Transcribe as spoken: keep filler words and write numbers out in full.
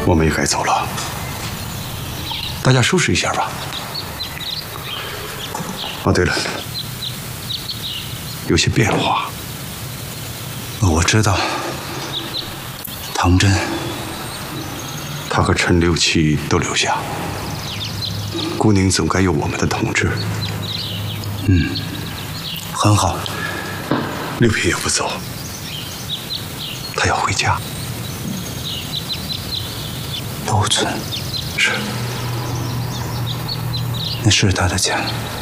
我们也该走了，大家收拾一下吧。哦，对了，有些变化。 我知道，唐真， 他和陈六七都留下，孤宁总该有我们的统治。 嗯，很好。 六品也不走，他要回家。 楼村， 是， 那是他的家。